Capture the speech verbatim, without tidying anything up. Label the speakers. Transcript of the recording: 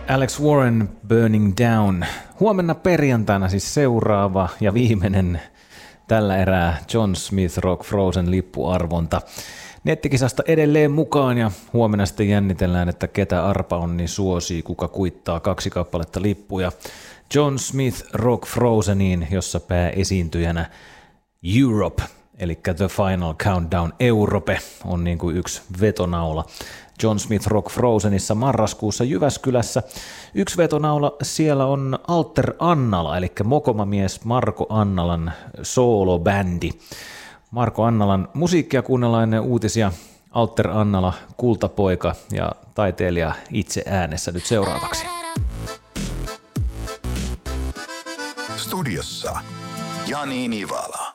Speaker 1: Alex Warren, Burning Down. Huomenna perjantaina siis seuraava ja viimeinen tällä erää John Smith Rock Frozen lippuarvonta. Nettikisasta edelleen mukaan ja huomenna sitten jännitellään, että ketä arpa on niin suosii, kuka kuittaa kaksi kappaletta lippuja John Smith Rock Frozeniin, jossa pääesiintyjänä Europe, eli The Final Countdown Europe, on niin kuin yksi vetonaula. John Smith Rock Frozenissa marraskuussa Jyväskylässä. Yksi vetonaula siellä on Alter Annala, eli mokomamies Marko Annalan soolobändi. Marko Annalan musiikkia kuunnellaan ennen uutisia. Alter Annala, kultapoika ja taiteilija itse äänessä nyt seuraavaksi.
Speaker 2: Studiossa Jani Nivala.